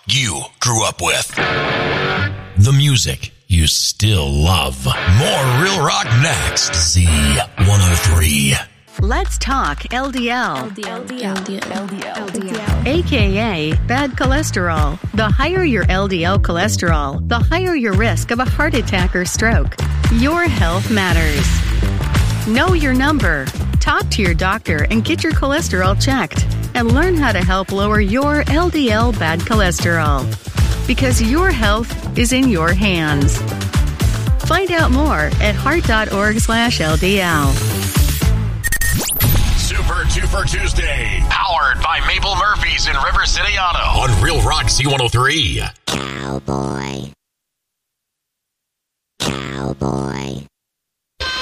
you grew up with. The music you still love. More Real Rock next. Z103. Let's talk LDL. AKA bad cholesterol. The higher your LDL cholesterol, the higher your risk of a heart attack or stroke. Your health matters. Know your number. Talk to your doctor and get your cholesterol checked. And learn how to help lower your LDL bad cholesterol. Because your health is in your hands. Find out more at heart.org/LDL. Super Twofer Tuesday. Powered by Mabel Murphy's in River City Auto. On Real Rock Z103. Cowboy.